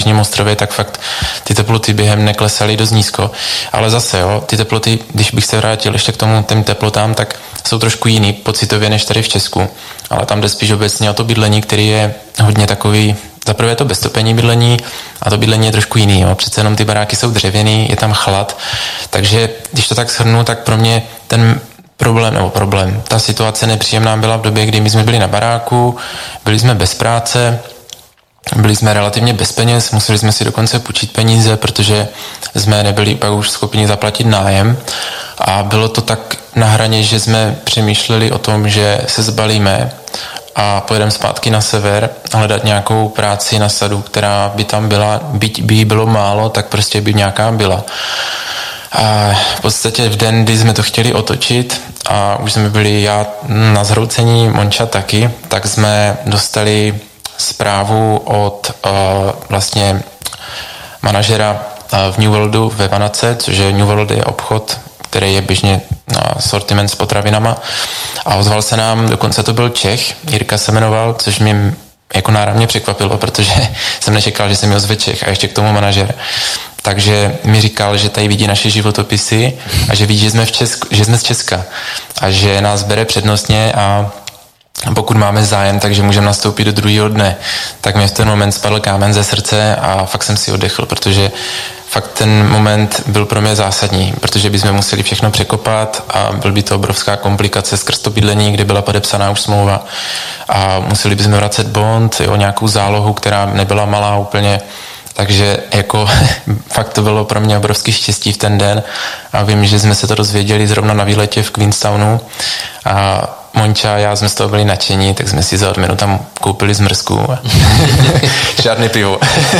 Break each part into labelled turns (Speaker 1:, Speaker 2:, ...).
Speaker 1: Jižním ostrově, tak fakt ty teploty během dne klesaly dost nízko. Ale zase, jo, ty teploty, když bych se vrátil ještě k tomu těm teplotám, tak jsou trošku jiný pocitově než tady v Česku. Ale tam jde spíš obecně o to bydlení, který je hodně takový. Zaprvé je to bezstopení bydlení a to bydlení je trošku jiný. Jo. Přece jenom ty baráky jsou dřevěný, je tam chlad. Takže když to tak shrnu, tak pro mě ten problém. Ta situace nepříjemná byla v době, kdy my jsme byli na baráku, byli jsme bez práce, byli jsme relativně bez peněz, museli jsme si dokonce půjčit peníze, protože jsme nebyli pak už schopni zaplatit nájem. A bylo to tak na hraně, že jsme přemýšleli o tom, že se zbalíme a pojedeme zpátky na sever hledat nějakou práci na sadu, která by tam byla, byť by jí bylo málo, tak prostě by nějaká byla. A v podstatě v den, kdy jsme to chtěli otočit a už jsme byli já na zhroucení, Monča taky, tak jsme dostali zprávu od vlastně manažera v New Worldu ve Vanace, což je New World je obchod, který je běžně sortiment s potravinama a ozval se nám, dokonce to byl Čech, Jirka se jmenoval, což mě jako náramně překvapilo, protože jsem nečekal, že se mi ozve Čech a ještě k tomu manažer. Takže mi říkal, že tady vidí naše životopisy a že ví, že jsme z Česka a že nás bere přednostně a pokud máme zájem, takže můžeme nastoupit do druhého dne. Tak mi v ten moment spadl kámen ze srdce a fakt jsem si oddechl, protože fakt ten moment byl pro mě zásadní, protože bychom museli všechno překopat a byl by to obrovská komplikace skrz to bydlení, kde byla podepsaná už smlouva a museli bychom vracet bond, jo, nějakou zálohu, která nebyla malá úplně. Takže jako fakt to bylo pro mě obrovský štěstí v ten den a vím, že jsme se to dozvěděli zrovna na výletě v Queenstownu a Monča a já jsme z toho byli nadšení, tak jsme si za odměnu tam koupili zmrzku. Žádný pivo.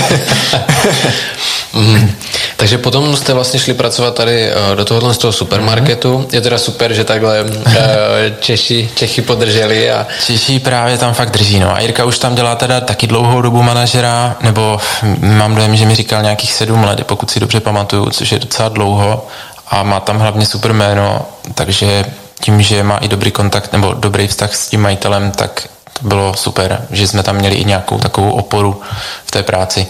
Speaker 2: Takže potom jste vlastně šli pracovat tady do tohohle z toho supermarketu. Je teda super, že takhle Čechy podrželi. A
Speaker 1: Češi právě tam fakt drží. No. A Jirka už tam dělá teda taky dlouhou dobu manažera, nebo mám dojem, že mi říkal nějakých 7 let, pokud si dobře pamatuju, což je docela dlouho. A má tam hlavně super jméno, takže tím, že má i dobrý kontakt nebo dobrý vztah s tím majitelem, tak to bylo super, že jsme tam měli i nějakou takovou oporu v té práci.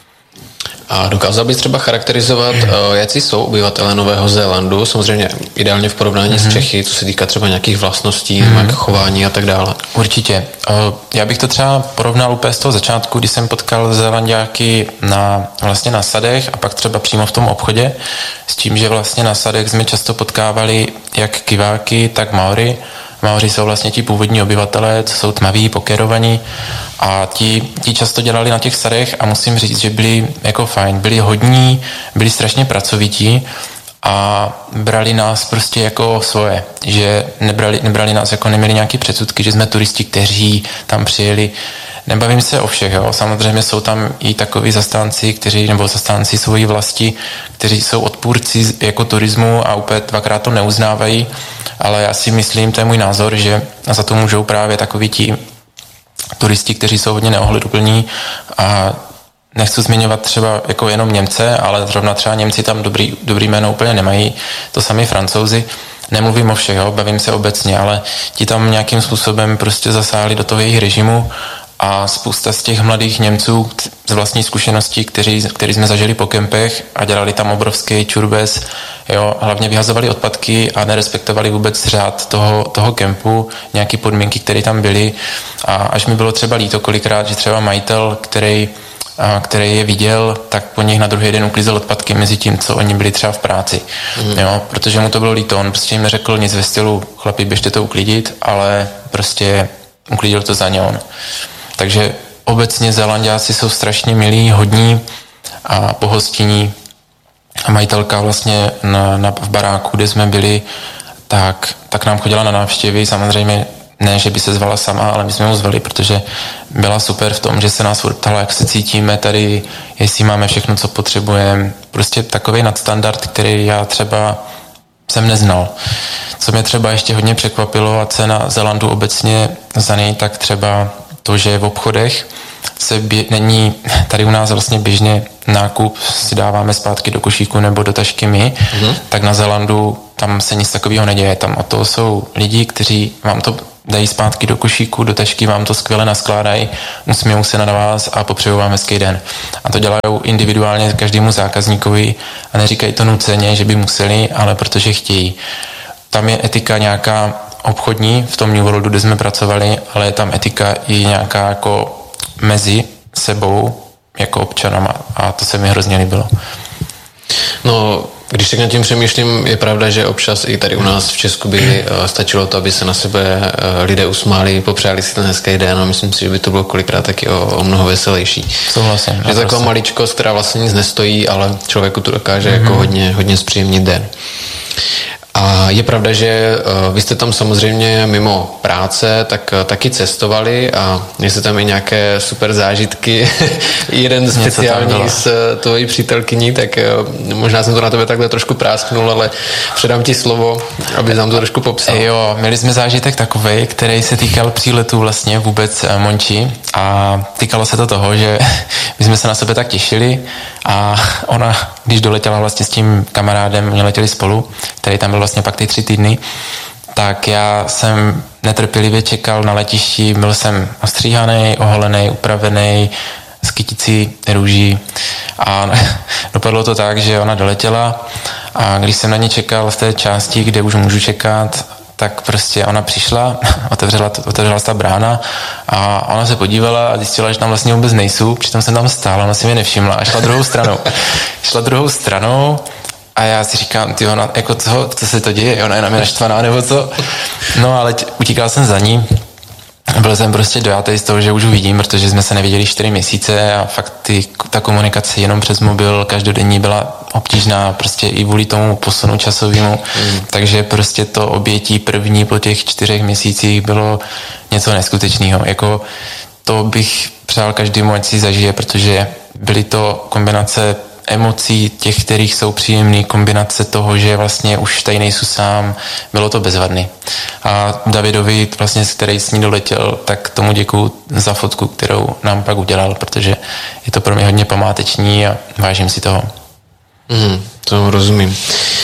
Speaker 2: A dokázal bys třeba charakterizovat, jaký jsou obyvatelé Nového Zélandu, samozřejmě ideálně v porovnání s Čechy, co se týká třeba nějakých vlastností, chování a tak dále?
Speaker 1: Určitě. Já bych to třeba porovnal úplně z toho začátku, kdy jsem potkal Zélanďáky vlastně na sadech a pak třeba přímo v tom obchodě, s tím, že vlastně na sadech jsme často potkávali jak kiváky, tak Maori. Maori jsou vlastně ti původní obyvatelé, co jsou tmaví, pokerovaní a ti často dělali na těch sadech a musím říct, že byli jako fajn, byli hodní, byli strašně pracovití a brali nás prostě jako svoje, že nebrali nás jako neměli nějaký předsudky, že jsme turisti, kteří tam přijeli. Nebavím se o všech, jo. Samozřejmě jsou tam i takoví zastánci, zastánci svojí vlasti, kteří jsou odpůrci jako turismu a úplně dvakrát to neuznávají, ale já si myslím, to je můj názor, že za to můžou právě takoví ti turisti, kteří jsou hodně neohleduplní a nechci zmiňovat třeba jako jenom Němce, ale zrovna třeba Němci tam dobrý jméno úplně nemají, to sami Francouzi. Nemluvím o všech, jo, bavím se obecně, ale ti tam nějakým způsobem prostě zasáhli do toho jejich režimu a spousta z těch mladých Němců z vlastní zkušeností, který jsme zažili po kempech a dělali tam obrovský čurbes, jo, hlavně vyhazovali odpadky a nerespektovali vůbec řád toho kempu, nějaké podmínky, které tam byly a až mi bylo třeba líto kolikrát, že třeba majitel, který je viděl, tak po nich na druhý den uklizel odpadky mezi tím, co oni byli třeba v práci. Jo, protože mu to bylo líto, on prostě jim neřekl nic ve stylu, chlapi, běžte to uklidit, ale prostě uklidil to za ně on. Takže obecně Zélanďáci jsou strašně milí, hodní a pohostinní. A majitelka vlastně v baráku, kde jsme byli, tak nám chodila na návštěvy. Samozřejmě ne, že by se zvala sama, ale my jsme ho zvali, protože byla super v tom, že se nás furt ptala, jak se cítíme tady, jestli máme všechno, co potřebujeme. Prostě takový nadstandard, který já třeba jsem neznal. Co mě třeba ještě hodně překvapilo a cena Zélandu obecně za něj, tak třeba to, že v obchodech není tady u nás vlastně běžně nákup si dáváme zpátky do košíku nebo do tašky my, tak na Zélandu tam se nic takového neděje. Tam o to jsou lidi, kteří vám to dají zpátky do košíku, do tašky, vám to skvěle naskládají, usmějou se na vás a popřejou vám hezký den. A to dělají individuálně každému zákazníkovi a neříkají to nuceně, že by museli, ale protože chtějí. Tam je etika nějaká obchodní v tom New Worldu, kde jsme pracovali, ale je tam etika i nějaká jako mezi sebou jako občanama a to se mi hrozně líbilo.
Speaker 2: No, když tak nad tím přemýšlím, je pravda, že občas i tady u nás v Česku by stačilo to, aby se na sebe lidé usmáli, popřáli si ten hezký den a myslím si, že by to bylo kolikrát taky o mnoho veselější.
Speaker 1: Souhlasím.
Speaker 2: Je taková maličkost, která vlastně nic nestojí, ale člověku to dokáže jako hodně zpříjemnit den. A je pravda, že vy jste tam samozřejmě mimo práce tak taky cestovali a jestli tam i nějaké super zážitky, jeden speciální s tvojí přítelkyní, tak možná jsem to na tebe takhle trošku prásknul, ale předám ti slovo, aby nám to trošku popsal.
Speaker 1: Jo, měli jsme zážitek takovej, který se týkal příletu vlastně vůbec Monči a týkalo se to toho, že my jsme se na sebe tak těšili a ona, když doletěla vlastně s tím kamarádem, oni letěli spolu, který tam byl vlastně pak ty 3 týdny, tak já jsem netrpělivě čekal na letišti, byl jsem ostříhaný, oholený, upravený, s kyticí růží a dopadlo to tak, že ona doletěla a když jsem na ní čekal v té části, kde už můžu čekat, tak prostě ona přišla, otevřela ta brána a ona se podívala a zjistila, že tam vlastně vůbec nejsou, přitom jsem tam stál, ona si mě nevšimla a šla druhou stranou a já si říkám, ty ona, jako co se to děje, ona je na mě naštvaná nebo co? No ale utíkal jsem za ní. Byl jsem prostě dojatý z toho, že už vidím, protože jsme se neviděli 4 měsíce a fakt ta komunikace jenom přes mobil každodenní byla obtížná, prostě i kvůli tomu posunu časovému, takže prostě to obětí první po těch 4 měsících bylo něco neskutečného. Jako to bych přál každému, ať si zažije, protože byly to kombinace emocí těch, kterých jsou příjemný, kombinace toho, že vlastně už tady nejsou sám, bylo to bezvadný. A Davidovi, vlastně, který s ní doletěl, tak tomu děkuju za fotku, kterou nám pak udělal, protože je to pro mě hodně památeční a vážím si toho.
Speaker 2: To rozumím.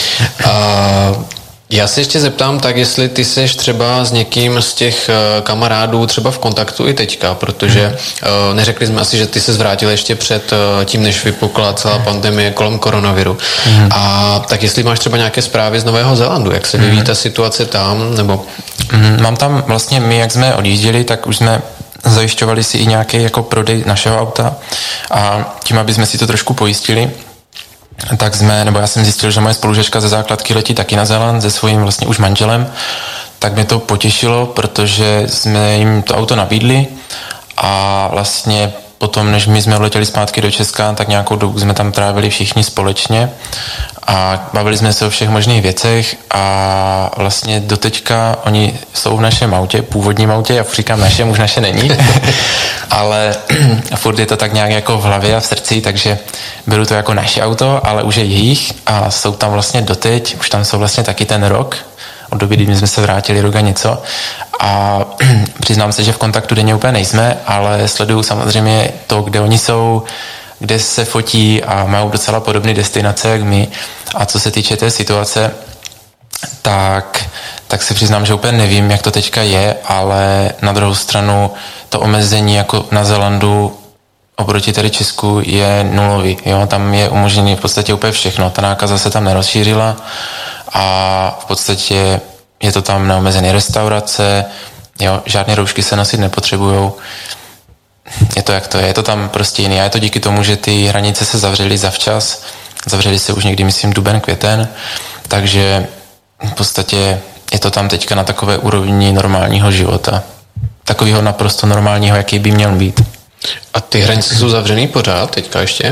Speaker 2: Já se ještě zeptám tak, jestli ty seš třeba s někým z těch kamarádů třeba v kontaktu i teďka, protože neřekli jsme asi, že ty se zvrátil ještě před tím, než vypukla celá pandemie kolem koronaviru. A tak jestli máš třeba nějaké zprávy z Nového Zélandu, jak se vyvíjí ta situace tam, nebo...
Speaker 1: Mám tam vlastně, my jak jsme odjížděli, tak už jsme zajišťovali si i nějaký jako prodej našeho auta a tím, aby jsme si to trošku pojistili, tak já jsem zjistil, že moje spolužačka ze základky letí taky na Zéland se svým vlastně už manželem, tak mě to potěšilo, protože jsme jim to auto nabídli a vlastně potom, než my jsme letěli zpátky do Česka, tak nějakou dobu jsme tam trávili všichni společně a bavili jsme se o všech možných věcech a vlastně doteďka oni jsou v našem autě, původním autě, já říkám našem, už naše není, ale furt je to tak nějak jako v hlavě a v srdci, takže beru to jako naše auto, ale už je jejich a jsou tam vlastně doteď, už tam jsou vlastně taky ten rok, od doby, kdy jsme se vrátili rok a něco a přiznám se, že v kontaktu denně úplně nejsme, ale sleduju samozřejmě to, kde oni jsou, kde se fotí a mají docela podobné destinace jak my a co se týče té situace, tak se přiznám, že úplně nevím, jak to teďka je, ale na druhou stranu to omezení jako na Zélandu oproti tady Česku je nulový, jo? Tam je umožněný v podstatě úplně všechno, ta nákaza se tam nerozšířila a v podstatě je to tam neomezený restaurace, jo, žádné roušky se nosit nepotřebujou. Je to jak to je to tam prostě jiný. A je to díky tomu, že ty hranice se zavřely zavčas, zavřely se už někdy, myslím, duben, květen, takže v podstatě je to tam teďka na takové úrovni normálního života. Takového naprosto normálního, jaký by měl být.
Speaker 2: A ty hranice jsou zavřený pořád teďka ještě?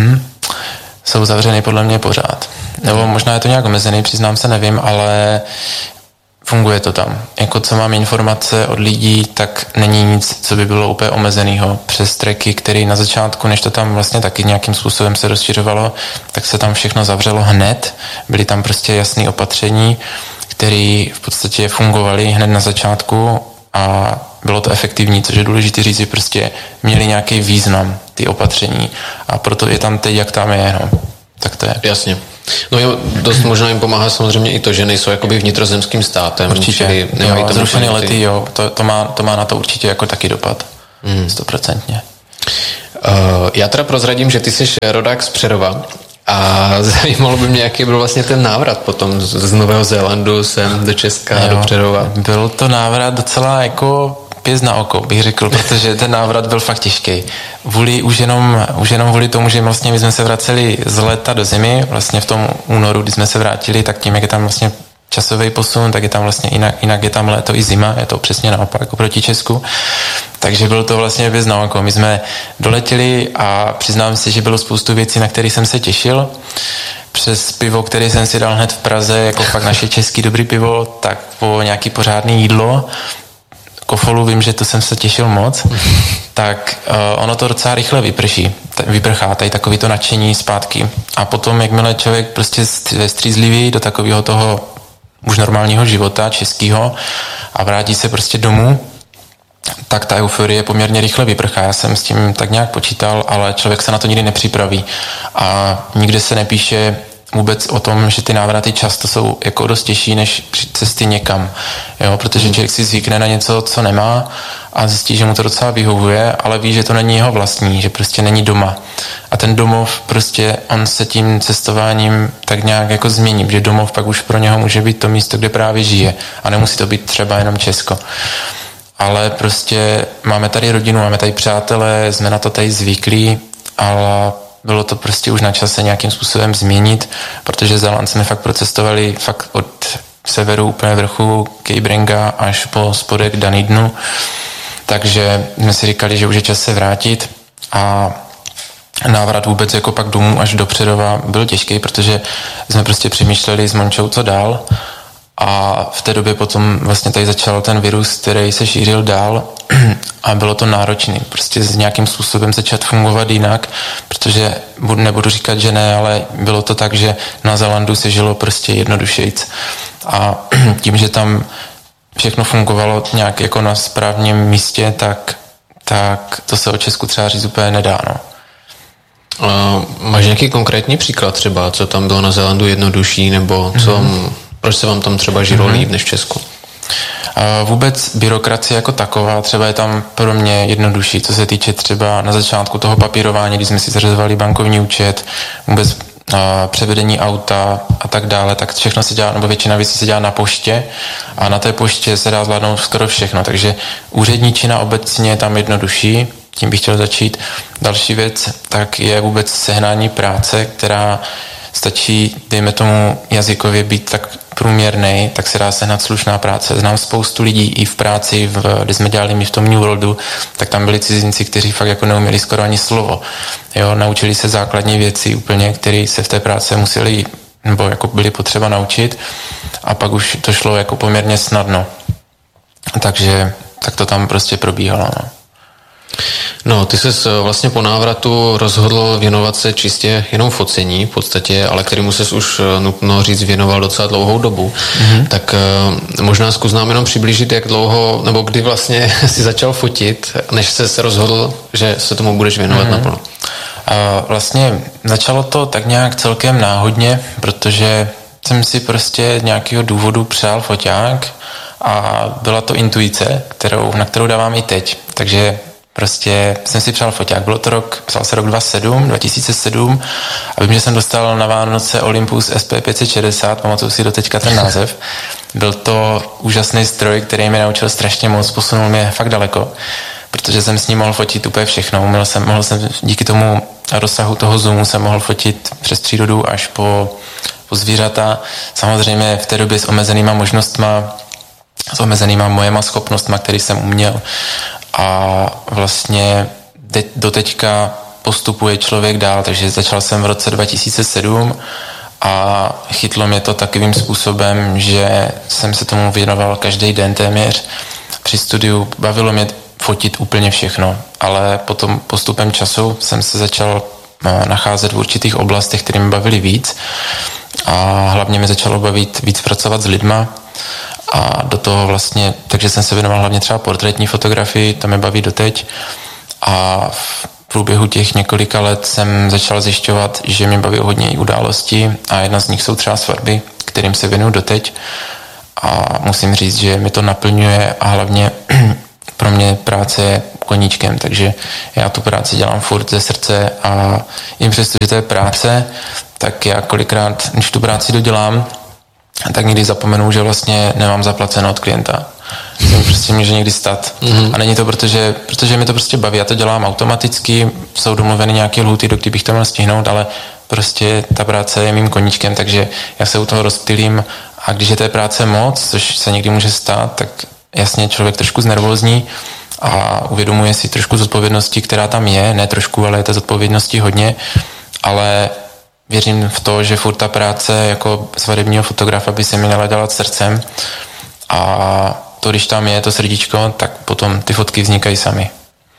Speaker 1: Jsou zavřený podle mě pořád. Nebo možná je to nějak omezený, přiznám se, nevím, ale funguje to tam. Jako co mám informace od lidí, tak není nic, co by bylo úplně omezenýho. Přes tracky, který na začátku, než to tam vlastně taky nějakým způsobem se rozšiřovalo, tak se tam všechno zavřelo hned. Byly tam prostě jasné opatření, které v podstatě fungovaly hned na začátku a bylo to efektivní, což je důležité říct, že prostě měli nějaký význam ty opatření a proto je tam teď, jak tam je, no. Tak to je.
Speaker 2: Jasně. No jo, dost možná jim pomáhá samozřejmě i to, že nejsou jakoby vnitrozemským státem.
Speaker 1: Určitě, jo, zrušený lety, jo, to má na to určitě jako taky dopad, 100%.
Speaker 2: Já teda prozradím, že ty jsi rodák z Přerova a zajímalo by mě, jaký byl vlastně ten návrat potom z Nového Zélandu sem do Česka, do Přerova.
Speaker 1: Byl to návrat docela jako pěst na oko, bych řekl, protože ten návrat byl fakt těžký. Už jenom kvůli tomu, že vlastně my jsme se vraceli z léta do zimy, vlastně v tom únoru, kdy jsme se vrátili, tak tím, jak je tam vlastně časový posun, tak je tam vlastně jinak je tam léto i zima, je to přesně naopak oproti Česku. Takže bylo to vlastně pěst na oko. My jsme doletěli a přiznám si, že bylo spoustu věcí, na které jsem se těšil. Přes pivo, které jsem si dal hned v Praze, jako fakt naše český dobrý pivo, tak po nějaký pořádný jídlo, kofolu, vím, že to jsem se těšil moc, tak ono to docela rychle vyprchá, tady takový to nadšení zpátky. A potom, jakmile člověk prostě střízlivý do takového toho už normálního života českého a vrátí se prostě domů, tak ta euforie poměrně rychle vyprchá. Já jsem s tím tak nějak počítal, ale člověk se na to nikdy nepřipraví. A nikde se nepíše vůbec o tom, že ty návraty často jsou jako dost těžší než cesty někam. Jo? Protože člověk si zvykne na něco, co nemá a zjistí, že mu to docela vyhovuje, ale ví, že to není jeho vlastní, že prostě není doma. A ten domov prostě, on se tím cestováním tak nějak jako změní, že domov pak už pro něho může být to místo, kde právě žije. A nemusí to být třeba jenom Česko. Ale prostě máme tady rodinu, máme tady přátelé, jsme na to tady zvyklí, ale bylo to prostě už na čase nějakým způsobem změnit, protože Zéland jsme fakt procestovali fakt od severu úplně vrchu Cabringa až po spodek Dunedinu, takže jsme si říkali, že už je čas se vrátit a návrat vůbec jako pak domů až do Přerova byl těžký, protože jsme prostě přemýšleli s Mončou, co dál. A v té době potom vlastně tady začal ten virus, který se šířil dál a bylo to náročné. Prostě s nějakým způsobem začat fungovat jinak, protože nebudu říkat, že ne, ale bylo to tak, že na Zélandu se žilo prostě jednodušejc. A tím, že tam všechno fungovalo nějak jako na správném místě, tak to se o Česku třeba říct úplně nedá, no.
Speaker 2: Máš nějaký konkrétní příklad třeba, co tam bylo na Zélandu jednodušší, nebo co... Proč se vám tam třeba žilo líp než v Česku?
Speaker 1: Vůbec byrokracie jako taková třeba je tam pro mě jednodušší, co se týče třeba na začátku toho papírování, když jsme si zařazovali bankovní účet, vůbec převedení auta a tak dále, tak všechno se dělá, nebo většina věcí se dělá na poště a na té poště se dá zvládnout skoro všechno, takže úředničina obecně je tam jednodušší, tím bych chtěl začít. Další věc, tak je vůbec sehnání práce, která stačí, dejme tomu jazykově být tak průměrnej, tak se dá sehnat slušná práce. Znám spoustu lidí i v práci, když jsme dělali my v tom New Worldu, tak tam byli cizinci, kteří fakt jako neuměli skoro ani slovo. Jo, naučili se základní věci úplně, které se v té práci museli, nebo jako byly potřeba naučit a pak už to šlo jako poměrně snadno. Takže tak to tam prostě probíhalo, no.
Speaker 2: No, ty ses vlastně po návratu rozhodl věnovat se čistě jenom focení v podstatě, ale kterému ses už nutno říct věnoval docela dlouhou dobu. Tak možná zkus nám jenom přiblížit, jak dlouho, nebo kdy vlastně si začal fotit, než se rozhodl, že se tomu budeš věnovat naplno.
Speaker 1: Vlastně začalo to tak nějak celkem náhodně, protože jsem si prostě nějakého důvodu přál foťák a byla to intuice, na kterou dávám i teď. Takže prostě jsem si přál foťák. Psal se rok 2007 a vím, že jsem dostal na Vánoce Olympus SP560, pamatuju si doteďka ten název. Byl to úžasný stroj, který mě naučil strašně moc, posunul mě fakt daleko, protože jsem s ním mohl fotit úplně všechno. Mohl jsem díky tomu rozsahu toho zoomu jsem mohl fotit přes přírodu až po zvířata. Samozřejmě v té době s omezenýma možnostma, s omezenýma mojema schopnostma, který jsem uměl. A vlastně doteďka postupuje člověk dál, takže začal jsem v roce 2007 a chytlo mě to takovým způsobem, že jsem se tomu věnoval každý den téměř. Při studiu bavilo mě fotit úplně všechno, ale potom postupem času jsem se začal nacházet v určitých oblastech, které mě bavily víc a hlavně mě začalo bavit víc pracovat s lidma. A do toho vlastně, takže jsem se věnoval hlavně třeba portrétní fotografii, to mě baví doteď. A průběhu těch několika let jsem začal zjišťovat, že mě baví hodně i události a jedna z nich jsou třeba svatby, kterým se věnuju doteď a musím říct, že mi to naplňuje a hlavně pro mě práce je koníčkem, takže já tu práci dělám furt ze srdce a jim přesto, že to je práce, tak já kolikrát, když tu práci dodělám, tak někdy zapomenu, že vlastně nemám zaplaceno od klienta. To prostě může někdy stát. A není to protože mi to prostě baví. Já to dělám automaticky, jsou domluveny nějaké lhůty, do kdy bych to měl stihnout, ale prostě ta práce je mým koníčkem, takže já se u toho rozptylím a když je té práce moc, což se někdy může stát, tak jasně člověk trošku znervózní a uvědomuje si trošku zodpovědnosti, která tam je, ne trošku, ale je té zodpovědnosti hodně, ale věřím v to, že furt ta práce jako svadebního fotografa by se měla dělat srdcem a to, když tam je to srdíčko, tak potom ty fotky vznikají sami.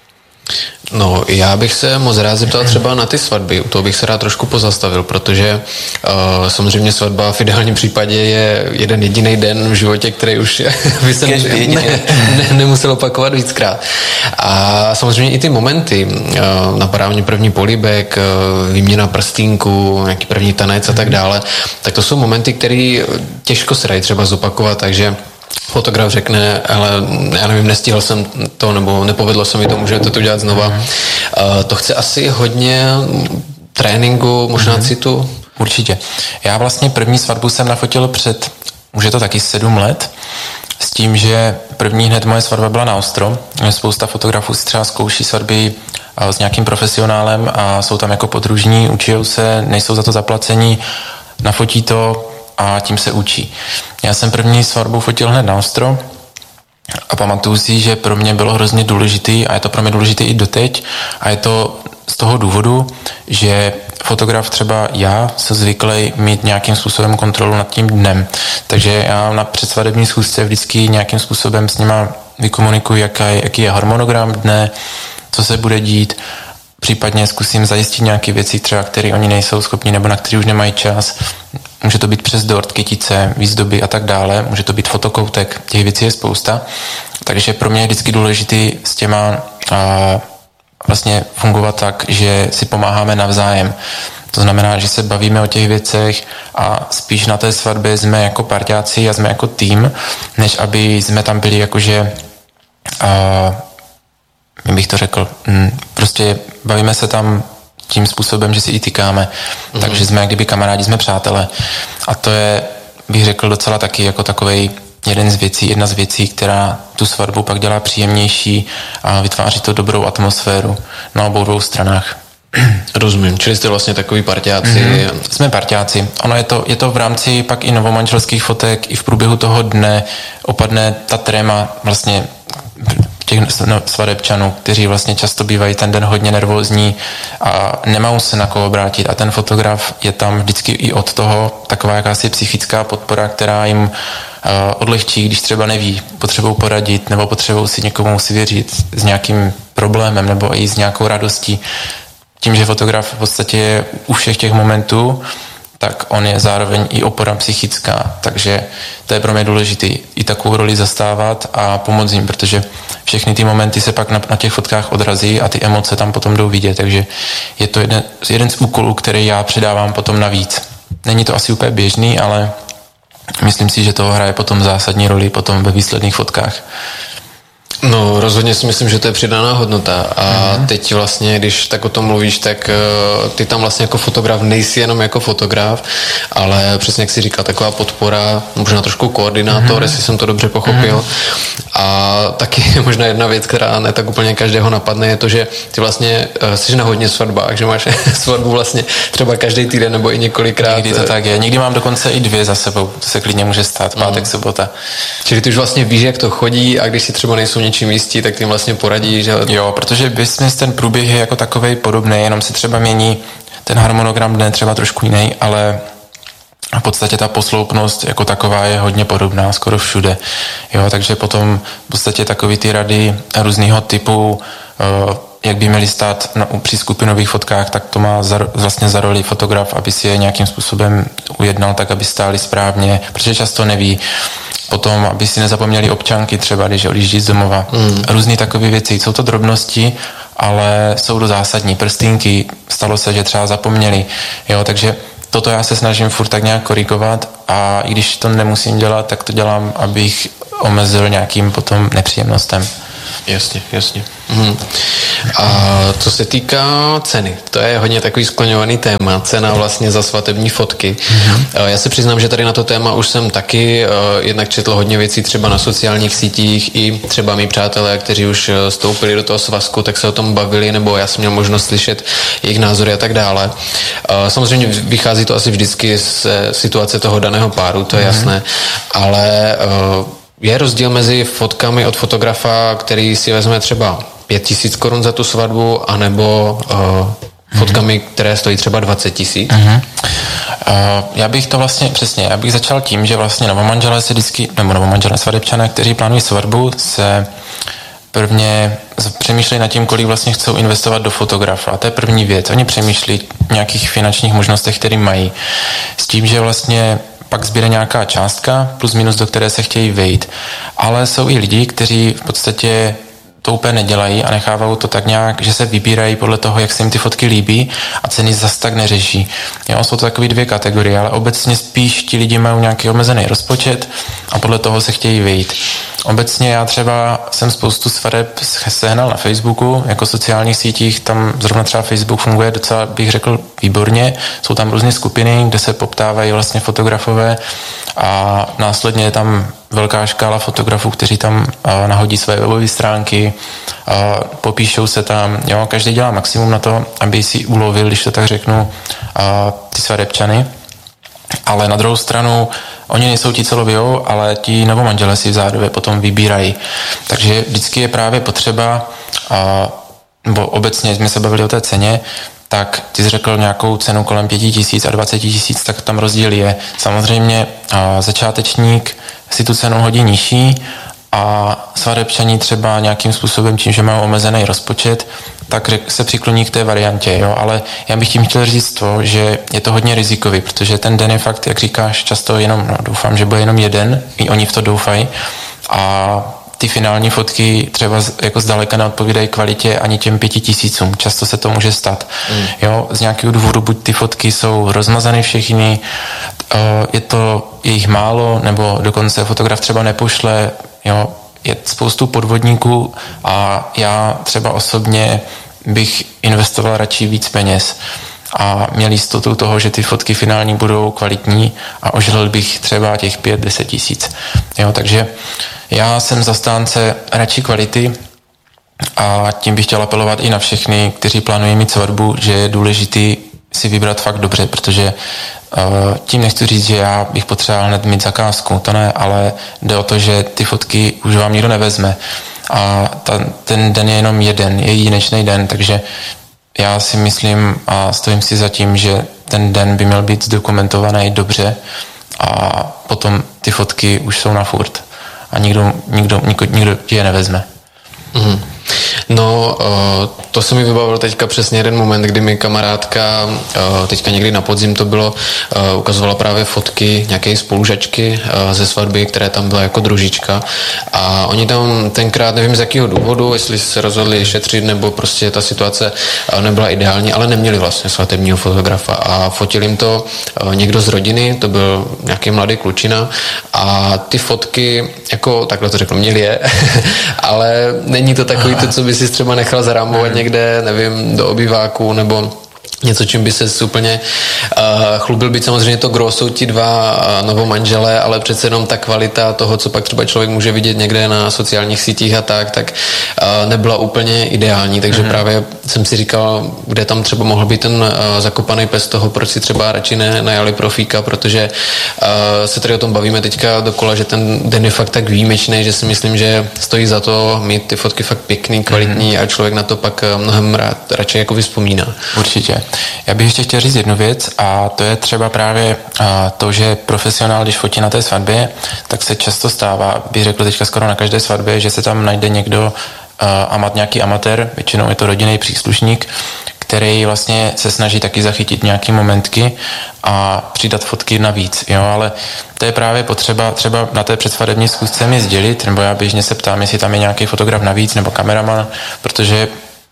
Speaker 2: No, já bych se moc rád zeptal třeba na ty svatby. U toho bych se rád trošku pozastavil, protože samozřejmě svatba v ideálním případě je jeden jediný den v životě, který už by se nemusel opakovat víckrát. A samozřejmě i ty momenty, napadá mě první polibek, výměna prstínku, nějaký první tanec a tak dále, tak to jsou momenty, které těžko se dají třeba zopakovat, takže fotograf řekne, ale já nevím, nestihl jsem to, nebo nepovedlo se mi to, můžete to dělat znova. To chce asi hodně tréninku, možná citu?
Speaker 1: Určitě. Já vlastně první svatbu jsem nafotil už je to taky 7 let, s tím, že první hned moje svatba byla na ostro. Spousta fotografů si třeba zkouší svatby s nějakým profesionálem a jsou tam jako podružní, učijou se, nejsou za to zaplacení, nafotí to a tím se učí. Já jsem první svatbu fotil hned na ostro a pamatuju si, že pro mě bylo hrozně důležitý a je to pro mě důležitý i doteď a je to z toho důvodu, že fotograf třeba já jsem zvyklý mít nějakým způsobem kontrolu nad tím dnem. Takže já na předsvadební schůzce vždycky nějakým způsobem s nima vykomunikuji, jaký je harmonogram dne, co se bude dít, případně zkusím zajistit nějaké věci, třeba které oni nejsou schopni nebo na které už nemají čas. Může to být přes dort, kytice, výzdoby a tak dále. Může to být fotokoutek, těch věcí je spousta. Takže pro mě je vždycky důležitý s těma vlastně fungovat tak, že si pomáháme navzájem. To znamená, že se bavíme o těch věcech a spíš na té svatbě jsme jako parťáci a jsme jako tým, než aby jsme tam byli jakože jak bych to řekl, prostě bavíme se tam tím způsobem, že si i tykáme. Takže jsme jak kdyby kamarádi, jsme přátelé. A to je, bych řekl, docela taky jako takovej jedna z věcí, která tu svatbu pak dělá příjemnější a vytváří to dobrou atmosféru na obou dvou stranách.
Speaker 2: Rozumím, čili jste vlastně takový parťáci.
Speaker 1: Jsme parťáci. Ono je to v rámci pak i novomanželských fotek, i v průběhu toho dne opadne ta tréma vlastně těch svadebčanů, kteří vlastně často bývají ten den hodně nervózní a nemají se na koho obrátit a ten fotograf je tam vždycky i od toho taková jakási psychická podpora, která jim odlehčí, když třeba neví, potřebují poradit nebo potřebují si někomu svěřit s nějakým problémem nebo i s nějakou radostí. Tím, že fotograf v podstatě je u všech těch momentů, tak on je zároveň i opora psychická, takže to je pro mě důležité i takovou roli zastávat a pomoct jim, protože všechny ty momenty se pak na těch fotkách odrazí a ty emoce tam potom jdou vidět, takže je to jeden z úkolů, který já předávám potom navíc. Není to asi úplně běžný, ale myslím si, že to hraje potom zásadní roli potom ve výsledných fotkách.
Speaker 2: No, rozhodně si myslím, že to je přidaná hodnota a teď vlastně, když tak o tom mluvíš, tak ty tam vlastně jako fotograf nejsi jenom jako fotograf, ale přesně jak jsi říkal, taková podpora, možná trošku koordinátor, jestli jsem to dobře pochopil. A taky možná jedna věc, která ne tak úplně každého napadne, je to, že ty vlastně jsi na hodně svatbách, že máš svatbu vlastně třeba každý týden nebo i několikrát.
Speaker 1: Někdy to tak je, někdy mám dokonce i 2 za sebou, to se klidně může stát, pátek, sobota.
Speaker 2: Čili ty už vlastně víš, jak to chodí a když si třeba nejsou něčím jistí, tak tím vlastně poradí, že...
Speaker 1: Jo, protože business, ten průběh je jako takovej podobný, jenom se třeba mění ten harmonogram dne třeba trošku jiný, ale v podstatě ta posloupnost jako taková je hodně podobná, skoro všude. Jo, takže potom v podstatě takový ty rady různýho typu, jak by měly stát při skupinových fotkách, tak to má vlastně za roli fotograf, aby si je nějakým způsobem ujednal tak, aby stáli správně, protože často neví. Potom, aby si nezapomněli občanky třeba, když odjíždí z domova. Různý takové věci. Jsou to drobnosti, ale jsou to zásadní prstínky, stalo se, že třeba zapomněli, jo, takže toto já se snažím furt tak nějak korigovat a i když to nemusím dělat, tak to dělám, abych omezil nějakým potom nepříjemnostem.
Speaker 2: Jasně. A co se týká ceny, to je hodně takový skloňovaný téma, cena vlastně za svatební fotky. Já se přiznám, že tady na to téma už jsem taky jednak četl hodně věcí třeba na sociálních sítích i třeba mý přátelé, kteří už vstoupili do toho svazku, tak se o tom bavili, nebo já jsem měl možnost slyšet jejich názory a tak dále. Samozřejmě vychází to asi vždycky z situace toho daného páru, to je jasné, ale je rozdíl mezi fotkami od fotografa, který si vezme třeba 5 000 korun za tu svatbu, anebo fotkami, které stojí třeba 20 000?
Speaker 1: Já bych to vlastně, přesně, já bych začal tím, že vlastně novomanželé se vždycky, nebo novomanželé svatebčané, kteří plánují svatbu, se prvně přemýšlí nad tím, kolik vlastně chcou investovat do fotografa. To je první věc. Oni přemýšlí o nějakých finančních možnostech, které mají. S tím, že vlastně pak zbyde nějaká částka, plus minus, do které se chtějí vejít. Ale jsou i lidi, kteří v podstatě to úplně nedělají a nechávají to tak nějak, že se vybírají podle toho, jak se jim ty fotky líbí a ceny zas tak neřeší. Jo, jsou to takové dvě kategorie, ale obecně spíš ti lidi mají nějaký omezený rozpočet a podle toho se chtějí vejít. Obecně já třeba jsem spoustu svateb sehnal na Facebooku, jako sociálních sítích, tam zrovna třeba Facebook funguje docela, bych řekl, výborně. Jsou tam různé skupiny, kde se poptávají vlastně fotografové a následně je tam velká škála fotografů, kteří tam nahodí své webové stránky, popíšou se tam, jo, každý dělá maximum na to, aby si ulovil, když to tak řeknu, ty svatebčany. Ale na druhou stranu, oni nejsou ti, co lovijou, ale ti novomanželé si v zádově potom vybírají. Takže vždycky je právě potřeba, nebo obecně jsme se bavili o té ceně, tak ty jsi řekl nějakou cenu kolem 5 000 a 20 000, tak tam rozdíl je. Samozřejmě začátečník si tu cenu hodí nižší a svatebčaní třeba nějakým způsobem tím, že mají omezený rozpočet, tak se přikloní k té variantě, jo, ale já bych tím chtěl říct to, že je to hodně rizikový, protože ten den je fakt, jak říkáš, často jenom, doufám, že bude jenom jeden, i oni v to doufají a ty finální fotky třeba jako zdaleka neodpovídají kvalitě ani těm 5 000. Často se to může stát. Jo, z nějakého důvodu buď ty fotky jsou rozmazané všechny, je to jich málo, nebo dokonce fotograf třeba nepošle, jo, je spoustu podvodníků a já třeba osobně bych investoval radši víc peněz a měl jistotu toho, že ty fotky finální budou kvalitní a ožilil bych třeba těch 5-10 tisíc. Jo, takže já jsem zastánce radši kvality a tím bych chtěl apelovat i na všechny, kteří plánují mít svatbu, že je důležitý si vybrat fakt dobře, protože tím nechci říct, že já bych potřeboval hned mít zakázku, to ne, ale jde o to, že ty fotky už vám nikdo nevezme a ten den je jenom jeden, je jedinečný den, takže já si myslím a stojím si za tím, že ten den by měl být zdokumentovaný dobře a potom ty fotky už jsou na furt a nikdo ti je nevezme.
Speaker 2: Mm. No, to se mi vybavilo teďka přesně jeden moment, kdy mi kamarádka, teďka někdy na podzim to bylo, ukazovala právě fotky nějaké spolužačky ze svatby, které tam byla jako družička a oni tam tenkrát, nevím z jakého důvodu, jestli se rozhodli šetřit nebo prostě ta situace nebyla ideální, ale neměli vlastně svatebního fotografa a fotil jim to někdo z rodiny, to byl nějaký mladý klučina a ty fotky, jako takhle to řekl, měli je, ale není to takový to, co by si třeba nechal zarámovat někde, nevím, do obyváku nebo něco, čím by se úplně chlubil, být samozřejmě to gros jsou ti dva novomanželé, ale přece jenom ta kvalita toho, co pak třeba člověk může vidět někde na sociálních sítích a tak nebyla úplně ideální, takže právě jsem si říkal, kde tam třeba mohl být ten zakopaný pes toho, proč si třeba radši najali profíka, protože se tady o tom bavíme teďka dokola, že ten den je fakt tak výjimečný, že si myslím, že stojí za to mít ty fotky fakt pěkný, kvalitní a člověk na to pak mnohem radši jako vyspomíná.
Speaker 1: Určitě. Já bych ještě chtěl říct jednu věc a to je třeba právě to, že profesionál, když fotí na té svatbě, tak se často stává, bych řekl teďka skoro na každé svatbě, že se tam najde někdo, nějaký amatér, většinou je to rodinný příslušník, který vlastně se snaží taky zachytit nějaký momentky a přidat fotky navíc, jo, ale to je právě potřeba třeba na té předsvatební schůzce mi sdělit, nebo já běžně se ptám, jestli tam je nějaký fotograf navíc nebo kameraman, protože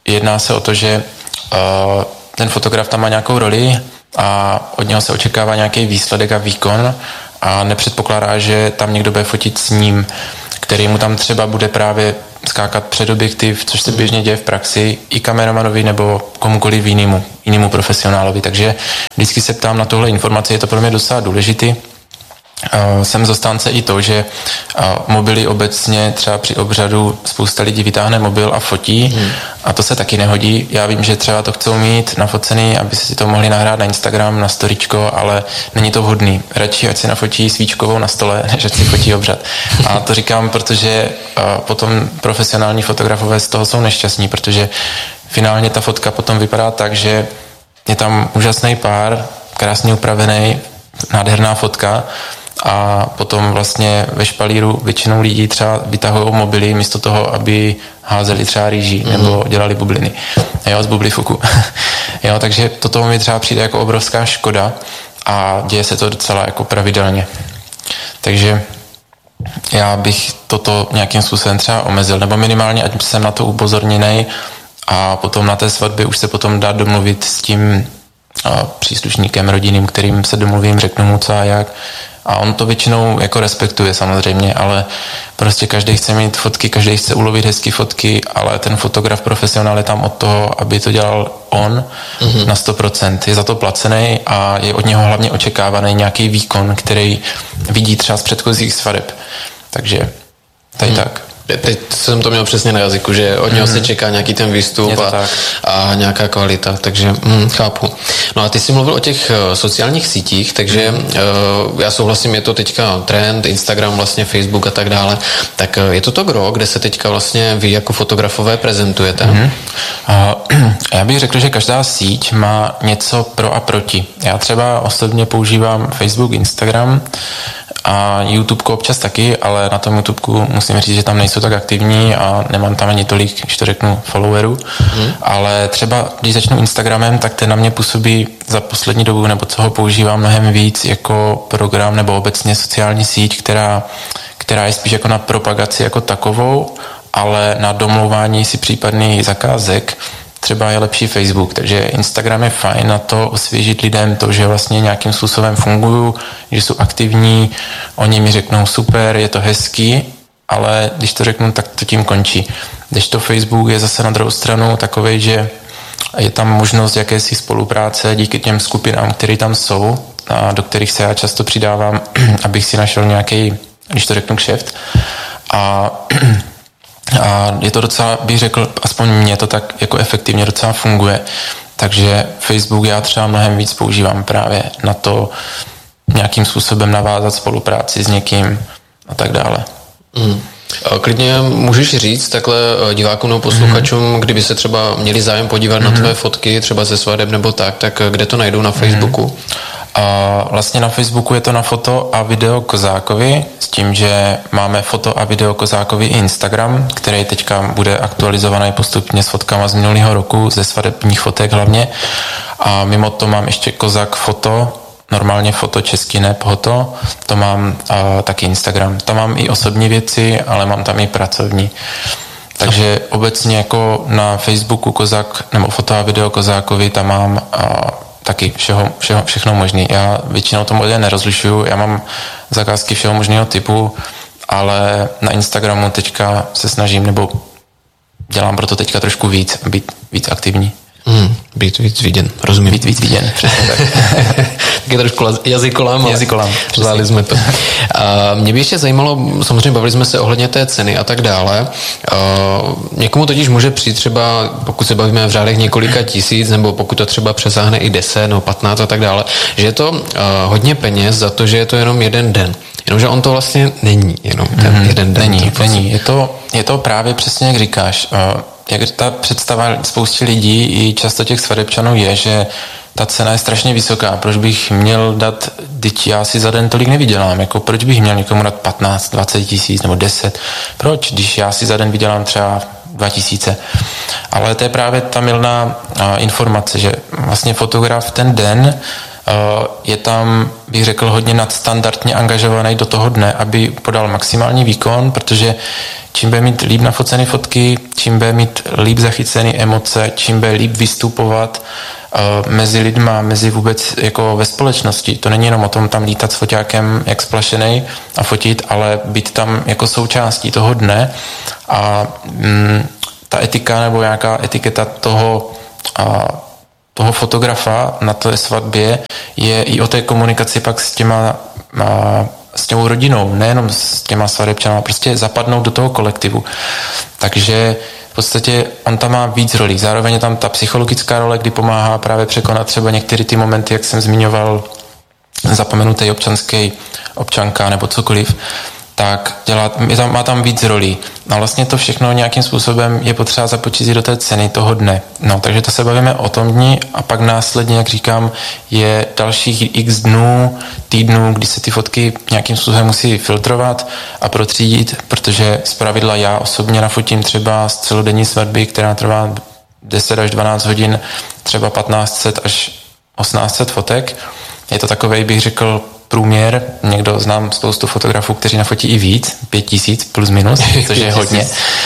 Speaker 1: jedná se o to, že ten fotograf tam má nějakou roli a od něho se očekává nějaký výsledek a výkon a nepředpokládá, že tam někdo bude fotit s ním, který mu tam třeba bude právě skákat před objektiv, což se běžně děje v praxi i kameramanovi nebo komukoliv jinému profesionálovi. Takže vždycky se ptám na tohle informaci, je to pro mě docela důležitý. Jsem zastánce i to, že mobily obecně třeba při obřadu spousta lidí vytáhne mobil a fotí a to se taky nehodí. Já vím, že třeba to chcou mít nafocený, aby si to mohli nahrát na Instagram, na storyčko, ale není to vhodný. Radši ať si nafotí svíčkovou na stole, než ať si fotí obřad. A to říkám, protože potom profesionální fotografové z toho jsou nešťastní, protože finálně ta fotka potom vypadá tak, že je tam úžasný pár, krásně upravený, nádherná fotka, a potom vlastně ve špalíru většinou lidí třeba vytahují mobily místo toho, aby házeli třeba rýží nebo dělali bubliny. Jo, z bublifuku. Jo, takže toto mi třeba přijde jako obrovská škoda a děje se to docela jako pravidelně. Takže já bych toto nějakým způsobem třeba omezil, nebo minimálně, ať jsem na to upozorněnej a potom na té svatbě už se potom dá domluvit s tím příslušníkem rodinným, kterým se domluvím, řeknu mu co a jak. A on to většinou jako respektuje samozřejmě, ale prostě každý chce mít fotky, každý chce ulovit hezky fotky, ale ten fotograf profesionál je tam od toho, aby to dělal on na 100%. Je za to placený a je od něho hlavně očekávaný nějaký výkon, který vidí třeba z předchozích svadeb. Takže tady tak.
Speaker 2: Teď jsem to měl přesně na jazyku, že od něho se čeká nějaký ten výstup a nějaká kvalita, takže chápu. No a ty jsi mluvil o těch sociálních sítích, takže já souhlasím, je to teďka trend, Instagram, vlastně Facebook a tak dále, tak je to gro, kde se teďka vlastně vy jako fotografové prezentujete?
Speaker 1: Já bych řekl, že každá síť má něco pro a proti. Já třeba osobně používám Facebook, Instagram, a YouTubeku občas taky, ale na tom YouTubeku musím říct, že tam nejsou tak aktivní a nemám tam ani tolik, když to řeknu, followerů. Ale třeba, když začnu Instagramem, tak ten na mě působí za poslední dobu, nebo co ho používám mnohem víc jako program nebo obecně sociální síť, která je spíš jako na propagaci jako takovou, ale na domlouvání si případných zakázek třeba je lepší Facebook, takže Instagram je fajn na to osvěžit lidem to, že vlastně nějakým způsobem fungují, že jsou aktivní, oni mi řeknou super, je to hezký, ale když to řeknu, tak to tím končí. Kdežto Facebook je zase na druhou stranu takovej, že je tam možnost jakési spolupráce díky těm skupinám, které tam jsou a do kterých se já často přidávám, abych si našel nějaký, když to řeknu, kšeft. A je to docela, bych řekl, aspoň mně to tak jako efektivně docela funguje. Takže Facebook já třeba mnohem víc používám právě na to nějakým způsobem navázat spolupráci s někým a tak dále.
Speaker 2: Klidně můžeš říct takhle divákům nebo posluchačům, kdyby se třeba měli zájem podívat na tvé fotky, třeba ze svadeb nebo tak kde to najdou na Facebooku?
Speaker 1: Vlastně na Facebooku je to na Foto a video Kozákovi, s tím, že máme Foto a video Kozákovi i Instagram, který teďka bude aktualizovaný postupně s fotkama z minulého roku, ze svadebních fotek hlavně. A mimo to mám ještě Kozák Foto, normálně foto český, ne hoto, to mám taky Instagram. Tam mám i osobní věci, ale mám tam i pracovní. Takže obecně jako na Facebooku Kozák, nebo Foto a video Kozákovi, tam mám taky všechno možný. Já většinou to modě nerozlišuju, já mám zakázky všeho možného typu, ale na Instagramu teďka se snažím, nebo dělám proto teďka trošku víc, být víc aktivní.
Speaker 2: Být víc viděn, rozumím.
Speaker 1: Být víc viděn, přesně tak.
Speaker 2: Tak je trošku jazykolám. Zvládli jsme to. Mě by ještě zajímalo, samozřejmě bavili jsme se ohledně té ceny a tak dále. Někomu totiž může přijít třeba, pokud se bavíme v řádech několika tisíc, nebo pokud to třeba přesáhne i 10 nebo 15 a tak dále, že je to hodně peněz za to, že je to jenom jeden den. Jenomže on to vlastně není jenom ten jeden den.
Speaker 1: Není. Je to právě přesně, jak říkáš. Jak ta představa spoustě lidí i často těch svadebčanů je, že ta cena je strašně vysoká. Proč bych měl dát, teď já si za den tolik nevydělám, jako proč bych měl někomu dát 15, 20 tisíc nebo 10? Proč, když já si za den vydělám třeba 2000? Ale to je právě ta mylná informace, že vlastně fotograf ten den je tam, bych řekl, hodně nadstandardně angažovaný do toho dne, aby podal maximální výkon, protože čím bude mít líp nafocený fotky, čím bude mít líp zachycený emoce, čím bude líp vystupovat mezi lidma, mezi vůbec jako ve společnosti. To není jenom o tom tam lítat s foťákem jak splašenej a fotit, ale být tam jako součástí toho dne a ta etika nebo nějaká etiketa toho fotografa na té svatbě je i o té komunikaci pak s těmou rodinou, nejenom s těma svatebčanama, prostě zapadnout do toho kolektivu. Takže v podstatě on tam má víc rolí. Zároveň je tam ta psychologická role, kdy pomáhá právě překonat třeba některé ty momenty, jak jsem zmiňoval, zapomenutý občanka nebo cokoliv, tak má tam víc rolí. A vlastně to všechno nějakým způsobem je potřeba započítat do té ceny toho dne. No, takže to se bavíme o tom dni a pak následně, jak říkám, je dalších x dnů, týdnů, kdy se ty fotky nějakým způsobem musí filtrovat a protřídit, protože zpravidla já osobně nafotím třeba z celodenní svatby, která trvá 10 až 12 hodin, třeba 1500 až 1800 fotek. Je to takovej, bych řekl, průměr. Někdo znám spoustu fotografů, kteří nafotí i víc, 5000 plus minus, což je hodně.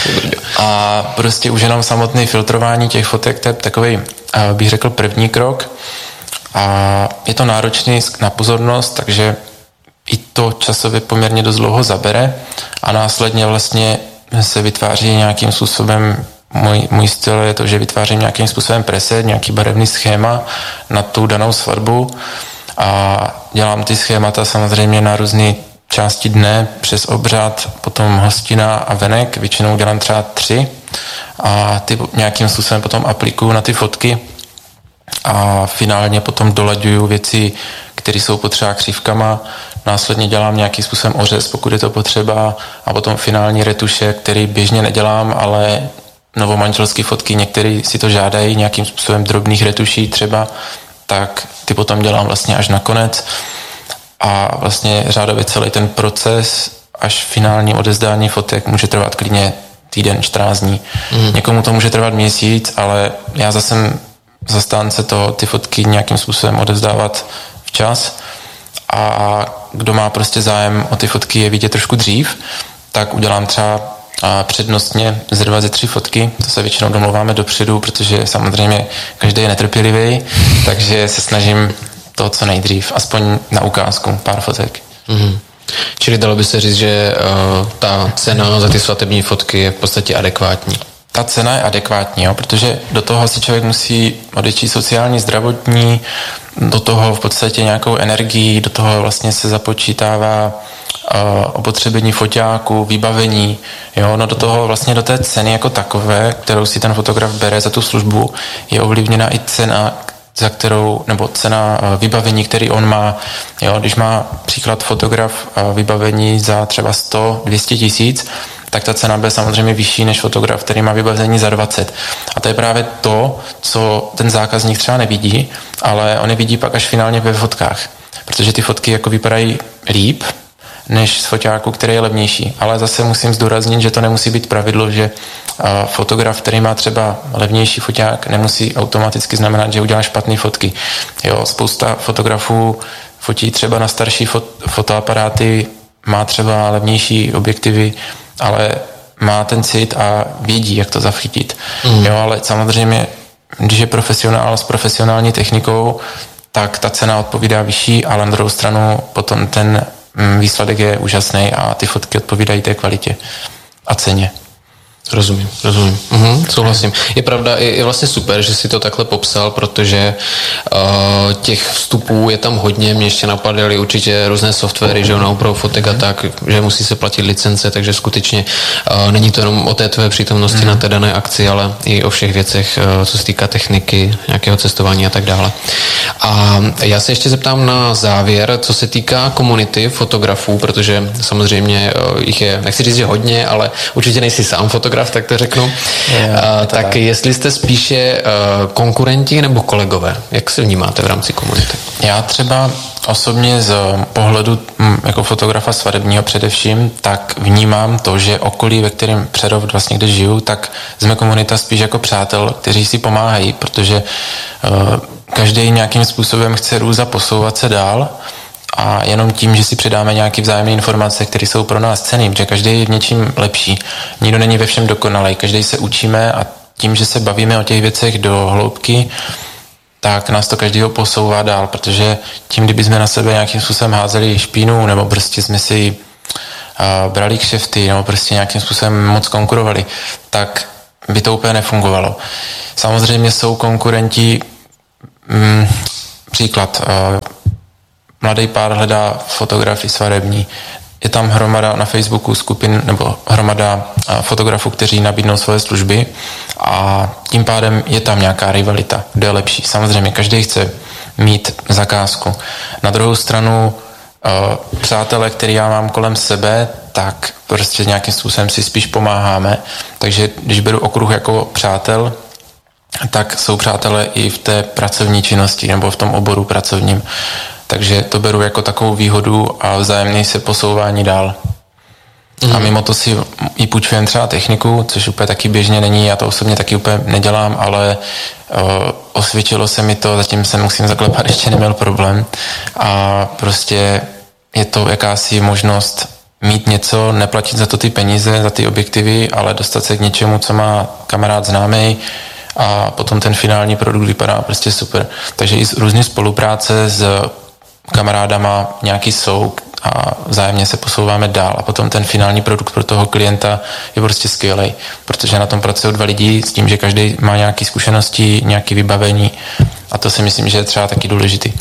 Speaker 1: A prostě už jenom samotné filtrování těch fotek, to je takový, bych řekl, první krok. A je to náročný na pozornost, takže i to časově poměrně dost dlouho zabere a následně vlastně se vytváří nějakým způsobem, můj styl je to, že vytvářím nějakým způsobem preset, nějaký barevný schéma na tu danou svatbu a dělám ty schémata samozřejmě na různé části dne, přes obřad, potom hostina a venek, většinou dělám třeba 3 a ty nějakým způsobem potom aplikuju na ty fotky a finálně potom dolaďuju věci, které jsou potřeba křivkama, následně dělám nějakým způsobem ořez, pokud je to potřeba a potom finální retuše, který běžně nedělám, ale novomanželské fotky, některý si to žádají nějakým způsobem drobných retuší třeba, tak ty potom dělám vlastně až nakonec a vlastně řádově celý ten proces až finální odezdání fotek může trvat klidně týden, 14 dní. Někomu to může trvat měsíc, ale já zase jsem zastánce toho ty fotky nějakým způsobem odezdávat včas a kdo má prostě zájem o ty fotky je vidět trošku dřív, tak udělám třeba přednostně ze 2 ze 3 fotky, to se většinou domluváme dopředu, protože samozřejmě každý je netrpělivý, takže se snažím to co nejdřív, aspoň na ukázku, pár fotek.
Speaker 2: Čili dalo by se říct, že ta cena za ty svatební fotky je v podstatě adekvátní?
Speaker 1: Ta cena je adekvátní, jo, protože do toho si člověk musí odečíst sociální, zdravotní, do toho v podstatě nějakou energii, do toho vlastně se započítává opotřebení foťáku, vybavení, jo, no do toho vlastně do té ceny jako takové, kterou si ten fotograf bere za tu službu, je ovlivněna i cena, za kterou, nebo cena vybavení, který on má, jo, když má příklad fotograf vybavení za třeba 100-200 tisíc, tak ta cena bude samozřejmě vyšší než fotograf, který má vybavení za 20. A to je právě to, co ten zákazník třeba nevidí, ale on je vidí pak až finálně ve fotkách, protože ty fotky jako vypadají líp, než z foťáku, který je levnější. Ale zase musím zdůraznit, že to nemusí být pravidlo, že fotograf, který má třeba levnější foťák, nemusí automaticky znamenat, že udělá špatné fotky. Jo, spousta fotografů fotí třeba na starší fotoaparáty, má třeba levnější objektivy, ale má ten cit a vědí, jak to zachytit. Jo, ale samozřejmě, když je profesionál s profesionální technikou, tak ta cena odpovídá vyšší, ale na druhou stranu potom ten výsledek je úžasný a ty fotky odpovídají té kvalitě a ceně.
Speaker 2: Rozumím. Souhlasím. Je pravda, je vlastně super, že si to takhle popsal, protože těch vstupů je tam hodně, mě ještě napadaly určitě různé softwary, že na úpravu fotek a tak, že musí se platit licence, takže skutečně není to jenom o té tvé přítomnosti na té dané akci, ale i o všech věcech, co se týká techniky, nějakého cestování a tak dále. A já se ještě zeptám na závěr, co se týká komunity fotografů, protože samozřejmě jich je, nechci říct, že hodně, ale určitě nejsi sám fotograf, tak to řeknu. Tak jestli jste spíše konkurenti nebo kolegové, jak se vnímáte v rámci komunity?
Speaker 1: Já třeba osobně z pohledu jako fotografa svatebního především, tak vnímám to, že okolí, ve kterém Přerov vlastně kde žiju, tak jsme komunita spíš jako přátel, kteří si pomáhají, protože každý nějakým způsobem chce růst a posouvat se dál a jenom tím, že si předáme nějaké vzájemné informace, které jsou pro nás cenné, protože každý je v něčím lepší. Nikdo není ve všem dokonalý, každý se učíme a tím, že se bavíme o těch věcech do hloubky, tak nás to každýho posouvá dál, protože tím, kdybychom na sebe nějakým způsobem házeli špínu, nebo prostě jsme si brali kšefty, nebo prostě nějakým způsobem moc konkurovali, tak by to úplně nefungovalo. Samozřejmě jsou konkurenti, příklad, mladý pár hledá fotografii svatební, je tam hromada na Facebooku skupin nebo hromada fotografů, kteří nabídnou svoje služby a tím pádem je tam nějaká rivalita, kdo je lepší. Samozřejmě každý chce mít zakázku. Na druhou stranu přátelé, který já mám kolem sebe, tak prostě nějakým způsobem si spíš pomáháme. Takže když beru okruh jako přátel, tak jsou přátelé i v té pracovní činnosti nebo v tom oboru pracovním. Takže to beru jako takovou výhodu a vzájemné se posouvání dál. A mimo to si i půjčujeme třeba techniku, což úplně taky běžně není, já to osobně taky úplně nedělám, ale osvědčilo se mi to, zatím se musím zaklepat, ještě neměl problém. A prostě je to jakási možnost mít něco, neplatit za to ty peníze, za ty objektivy, ale dostat se k něčemu, co má kamarád známý, a potom ten finální produkt vypadá prostě super. Takže i různé spolupráce s kamarádama nějaký jsou a vzájemně se posouváme dál a potom ten finální produkt pro toho klienta je prostě skvělej, protože na tom pracují 2 lidi s tím, že každý má nějaké zkušenosti, nějaké vybavení a to si myslím, že je třeba taky důležitý.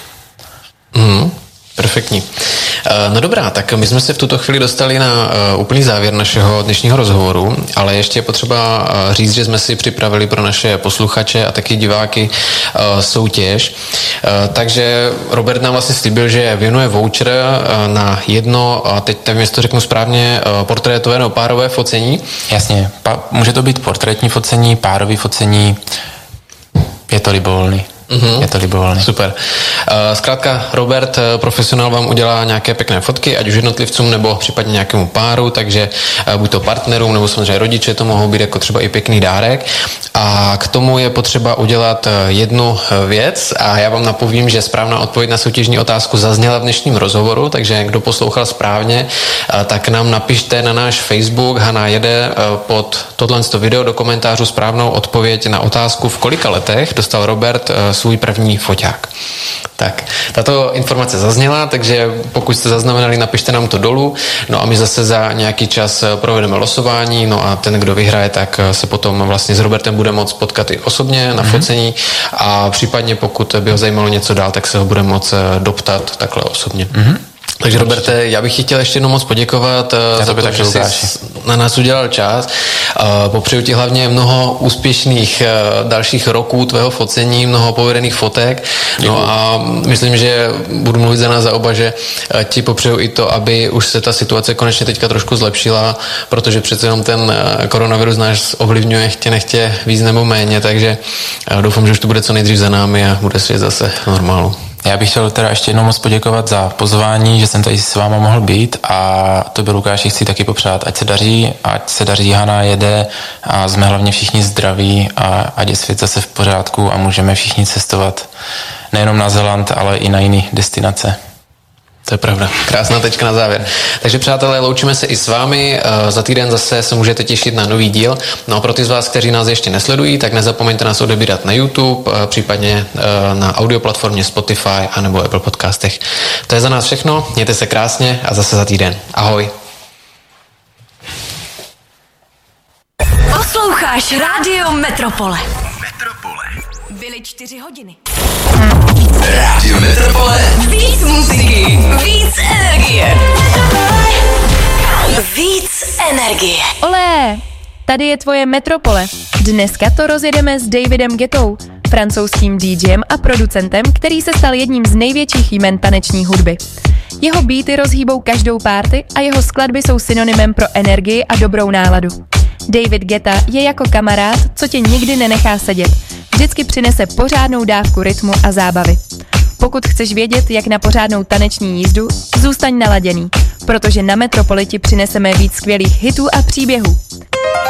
Speaker 2: Perfektní. No dobrá, tak my jsme se v tuto chvíli dostali na úplný závěr našeho dnešního rozhovoru, ale ještě je potřeba říct, že jsme si připravili pro naše posluchače a taky diváky soutěž. Takže Robert nám vlastně slíbil, že věnuje voucher na jedno, a teď nevím, jestli to řeknu správně, portrétové nebo párové focení.
Speaker 1: Jasně, může to být portrétní focení, párový focení, je to libovolný. Je to libovolný.
Speaker 2: Super. Zkrátka Robert, profesionál, vám udělá nějaké pěkné fotky, ať už jednotlivcům nebo případně nějakému páru, takže buď to partnerům nebo samozřejmě rodiče, to mohou být jako třeba i pěkný dárek. A k tomu je potřeba udělat jednu věc a já vám napovím, že správná odpověď na soutěžní otázku zazněla v dnešním rozhovoru, takže kdo poslouchal správně, tak nám napište na náš Facebook Hana jede pod tohle video do komentářů správnou odpověď na otázku, v kolika letech dostal Robert svůj první foťák. Tak, tato informace zazněla, takže pokud jste zaznamenali, napište nám to dolů, no a my zase za nějaký čas provedeme losování, no a ten, kdo vyhraje, tak se potom vlastně s Robertem bude moct potkat i osobně na focení a případně pokud by ho zajímalo něco dál, tak se ho bude moct doptat takhle osobně. Takže Roberte, já bych ti chtěl ještě jednou moc poděkovat za to, že jsi na nás udělal čas. Popřeju ti hlavně mnoho úspěšných dalších roků tvého focení, mnoho povedených fotek. Děkuju. No a myslím, že budu mluvit za nás za oba, že ti popřeju i to, aby už se ta situace konečně teďka trošku zlepšila, protože přece jenom ten koronavirus nás ovlivňuje chtě nechtě víc nebo méně, takže doufám, že už to bude co nejdřív za námi a bude svět zase v normálu.
Speaker 1: Já bych chtěl teda ještě jednou moc poděkovat za pozvání, že jsem tady s váma mohl být a to by Lukáši chci taky popřát, ať se daří Hana jede a jsme hlavně všichni zdraví a ať je svět zase v pořádku a můžeme všichni cestovat nejenom na Zéland, ale i na jiné destinace.
Speaker 2: To je pravda. Krásná tečka na závěr. Takže přátelé, loučíme se i s vámi. Za týden zase se můžete těšit na nový díl. No a pro ty z vás, kteří nás ještě nesledují, tak nezapomeňte nás odebírat na YouTube, případně na audioplatformě Spotify anebo Apple Podcastech. To je za nás všechno. Mějte se krásně a zase za týden. Ahoj.
Speaker 3: Posloucháš Rádio Metropole. Byly 4 hodiny.
Speaker 4: Rádio Metropole.
Speaker 3: Víc muziky, víc energie. Víc energie.
Speaker 5: Olé, tady je tvoje Metropole. Dneska to rozjedeme s Davidem Guettou, francouzským DJem a producentem, který se stal jedním z největších jmen taneční hudby. Jeho beaty rozhýbou každou party a jeho skladby jsou synonymem pro energii a dobrou náladu. David Guetta je jako kamarád, co tě nikdy nenechá sedět. Vždycky přinese pořádnou dávku rytmu a zábavy. Pokud chceš vědět, jak na pořádnou taneční jízdu, zůstaň naladěný, protože na Metropoli ti přineseme víc skvělých hitů a příběhů.